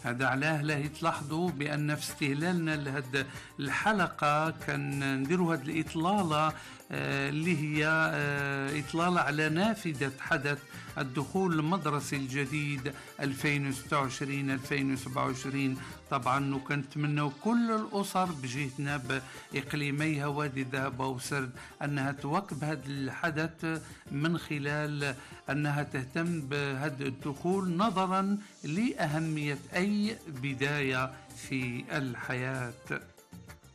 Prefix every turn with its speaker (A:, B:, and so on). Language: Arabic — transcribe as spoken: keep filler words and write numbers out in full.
A: هذا علاه لا تلاحظوا بأن في استهلالنا لهذه الحلقة كان نديروا هذه الإطلالة اللي هي إطلالة على نافذة حدث الدخول المدرسي الجديد ألفين وستة وعشرين ألفين وسبعة وعشرين. طبعا وكنتمنى كل الأسر بجهتنا بإقليميها وادي ذهب وسرد أنها تواكب هذا الحدث من خلال أنها تهتم بهذا الدخول نظرا لأهمية أي بداية في الحياة.